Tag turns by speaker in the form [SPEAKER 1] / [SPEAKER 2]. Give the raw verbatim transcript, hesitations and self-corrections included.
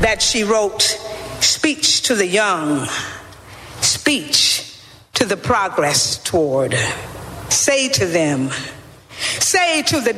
[SPEAKER 1] that she wrote, speech to the young, speech to the progress toward. Say to them, say to the